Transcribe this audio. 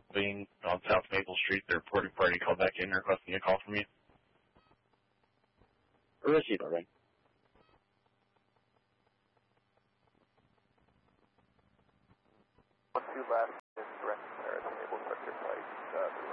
being on South Maple Street. The reporting party called back in requesting a call from you. Receiver, right? One two last is direct center at the Maple Structure Site.